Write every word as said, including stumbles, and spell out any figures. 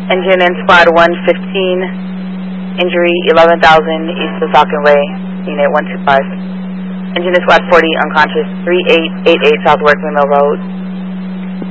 Engine in Squad one fifteen, injury eleven thousand East of Falcon Way, Unit one two five. Engine in Squad forty, unconscious three eight eight eight South Workman Mill Road.